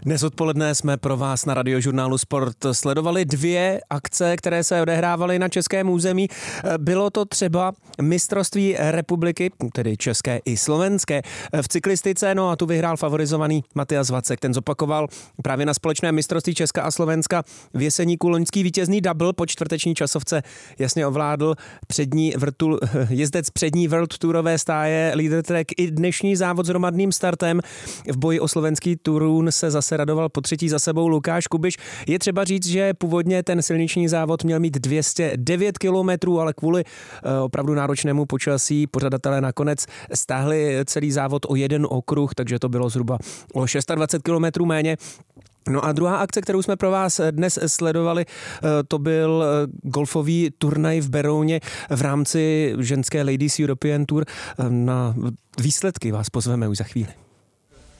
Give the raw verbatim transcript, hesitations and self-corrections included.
Dnes odpoledne jsme pro vás na Radiožurnálu Sport sledovali dvě akce, které se odehrávaly na českém území. Bylo to třeba mistrovství republiky, tedy české i slovenské, v cyklistice, no a tu vyhrál favorizovaný Matias Vacek. Ten zopakoval právě na společné mistrovství Česka a Slovenska v Jeseníku loňský vítězný double po čtvrteční časovce. Jasně ovládl přední vrtul, jezdec přední World Tourové stáje Leader Track i dnešní závod s hromadným startem. V boji o slovenský Turun se zase radoval po třetí za sebou Lukáš Kubiš. Je třeba říct, že původně ten silniční závod měl mít dvě stě devět kilometrů, ale kvůli opravdu náročnému počasí pořadatelé nakonec stáhli celý závod o jeden okruh, takže to bylo zhruba o dvacet šest kilometrů méně. No a druhá akce, kterou jsme pro vás dnes sledovali, to byl golfový turnaj v Berouně v rámci ženské Ladies European Tour. Na výsledky vás pozveme už za chvíli.